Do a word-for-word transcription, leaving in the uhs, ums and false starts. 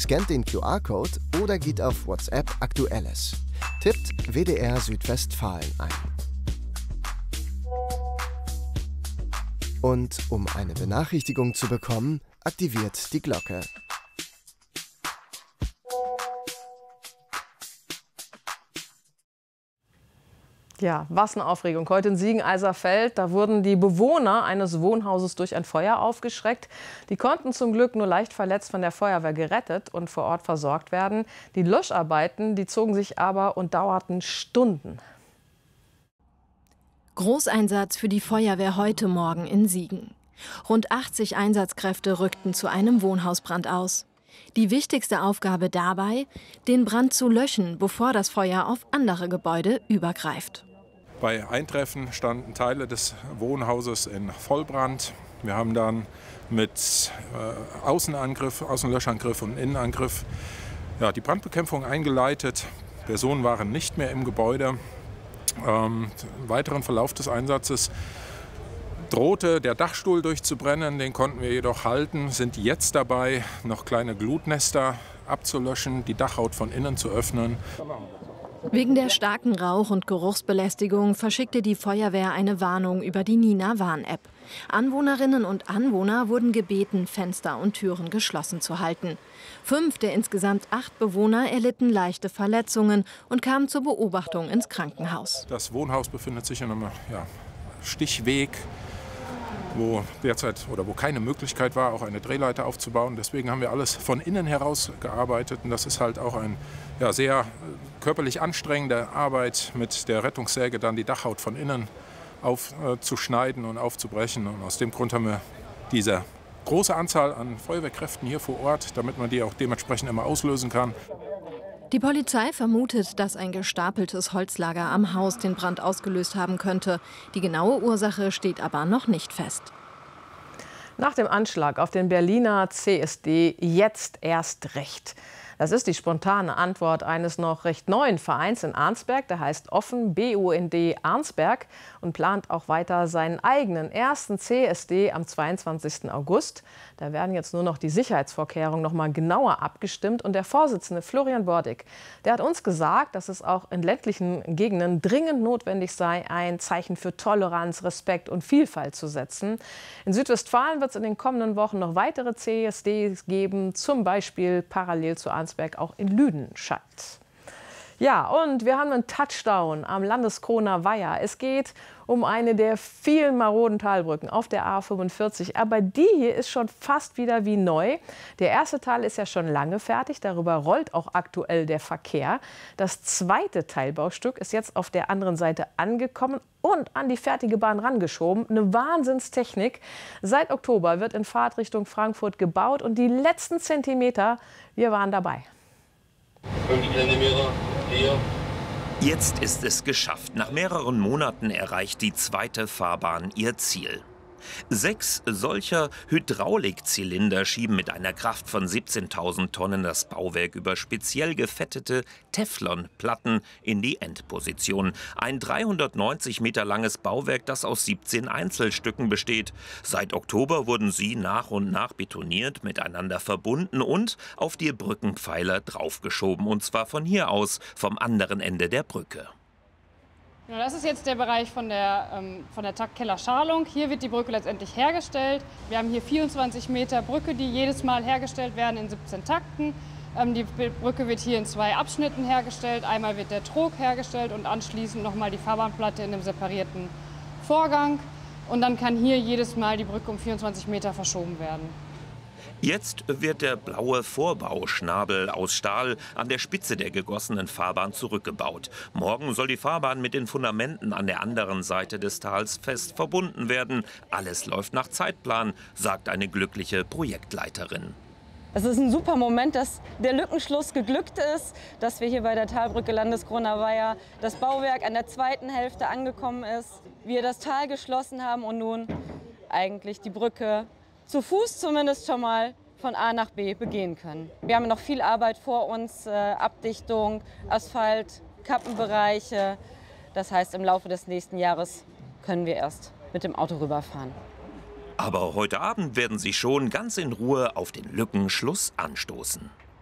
scannt den Q R-Code oder geht auf WhatsApp Aktuelles. Tippt W D R Südwestfalen ein. Und um eine Benachrichtigung zu bekommen, aktiviert die Glocke. Ja, was eine Aufregung. Heute in Siegen-Eiserfeld, da wurden die Bewohner eines Wohnhauses durch ein Feuer aufgeschreckt. Die konnten zum Glück nur leicht verletzt von der Feuerwehr gerettet und vor Ort versorgt werden. Die Löscharbeiten, die zogen sich aber und dauerten Stunden. Großeinsatz für die Feuerwehr heute Morgen in Siegen. Rund achtzig Einsatzkräfte rückten zu einem Wohnhausbrand aus. Die wichtigste Aufgabe dabei, den Brand zu löschen, bevor das Feuer auf andere Gebäude übergreift. Bei Eintreffen standen Teile des Wohnhauses in Vollbrand. Wir haben dann mit äh, Außenangriff, Außenlöschangriff und Innenangriff ja, die Brandbekämpfung eingeleitet. Personen waren nicht mehr im Gebäude. Ähm, Im weiteren Verlauf des Einsatzes drohte der Dachstuhl durchzubrennen, den konnten wir jedoch halten, sind jetzt dabei, noch kleine Glutnester abzulöschen, die Dachhaut von innen zu öffnen. Wegen der starken Rauch- und Geruchsbelästigung verschickte die Feuerwehr eine Warnung über die Nina-Warn-App. Anwohnerinnen und Anwohner wurden gebeten, Fenster und Türen geschlossen zu halten. Fünf der insgesamt acht Bewohner erlitten leichte Verletzungen und kamen zur Beobachtung ins Krankenhaus. Das Wohnhaus befindet sich in einem ja, Stichweg, wo derzeit oder wo keine Möglichkeit war, auch eine Drehleiter aufzubauen. Deswegen haben wir alles von innen heraus gearbeitet. Und das ist halt auch eine ja, sehr körperlich anstrengende Arbeit, mit der Rettungssäge dann die Dachhaut von innen aufzuschneiden äh, und aufzubrechen. Und aus dem Grund haben wir diese große Anzahl an Feuerwehrkräften hier vor Ort, damit man die auch dementsprechend immer auslösen kann. Die Polizei vermutet, dass ein gestapeltes Holzlager am Haus den Brand ausgelöst haben könnte. Die genaue Ursache steht aber noch nicht fest. Nach dem Anschlag auf den Berliner C S D jetzt erst recht. Das ist die spontane Antwort eines noch recht neuen Vereins in Arnsberg. Der heißt Offen B U N D Arnsberg und plant auch weiter seinen eigenen ersten C S D am zweiundzwanzigsten August. Da werden jetzt nur noch die Sicherheitsvorkehrungen noch mal genauer abgestimmt. Und der Vorsitzende Florian Bordig, der hat uns gesagt, dass es auch in ländlichen Gegenden dringend notwendig sei, ein Zeichen für Toleranz, Respekt und Vielfalt zu setzen. In Südwestfalen wird es in den kommenden Wochen noch weitere C S Ds geben, zum Beispiel parallel zu Arnsberg auch in Lüdenscheid. Ja, und wir haben einen Touchdown am Landeskroner Weiher. Es geht um eine der vielen maroden Talbrücken auf der A fünfundvierzig. Aber die hier ist schon fast wieder wie neu. Der erste Teil ist ja schon lange fertig. Darüber rollt auch aktuell der Verkehr. Das zweite Teilbaustück ist jetzt auf der anderen Seite angekommen und an die fertige Bahn rangeschoben. Eine Wahnsinnstechnik. Seit Oktober wird in Fahrtrichtung Frankfurt gebaut. Und die letzten Zentimeter, wir waren dabei. Und die Geländemeter hier. Jetzt ist es geschafft. Nach mehreren Monaten erreicht die zweite Fahrbahn ihr Ziel. Sechs solcher Hydraulikzylinder schieben mit einer Kraft von siebzehntausend Tonnen das Bauwerk über speziell gefettete Teflonplatten in die Endposition. Ein dreihundertneunzig Meter langes Bauwerk, das aus siebzehn Einzelstücken besteht. Seit Oktober wurden sie nach und nach betoniert, miteinander verbunden und auf die Brückenpfeiler draufgeschoben. Und zwar von hier aus, vom anderen Ende der Brücke. Das ist jetzt der Bereich von der, ähm, von der Taktkellerschalung. Hier wird die Brücke letztendlich hergestellt. Wir haben hier vierundzwanzig Meter Brücke, die jedes Mal hergestellt werden in siebzehn Takten. Ähm, die Brücke wird hier in zwei Abschnitten hergestellt. Einmal wird der Trog hergestellt und anschließend nochmal die Fahrbahnplatte in einem separierten Vorgang. Und dann kann hier jedes Mal die Brücke um vierundzwanzig Meter verschoben werden. Jetzt wird der blaue Vorbauschnabel aus Stahl an der Spitze der gegossenen Fahrbahn zurückgebaut. Morgen soll die Fahrbahn mit den Fundamenten an der anderen Seite des Tals fest verbunden werden. Alles läuft nach Zeitplan, sagt eine glückliche Projektleiterin. Es ist ein super Moment, dass der Lückenschluss geglückt ist, dass wir hier bei der Talbrücke Landeskroner Weiher das Bauwerk an der zweiten Hälfte angekommen ist, wir das Tal geschlossen haben und nun eigentlich die Brücke zu Fuß zumindest schon mal von A nach B begehen können. Wir haben noch viel Arbeit vor uns, äh, Abdichtung, Asphalt, Kappenbereiche. Das heißt, im Laufe des nächsten Jahres können wir erst mit dem Auto rüberfahren. Aber heute Abend werden Sie schon ganz in Ruhe auf den Lückenschluss anstoßen.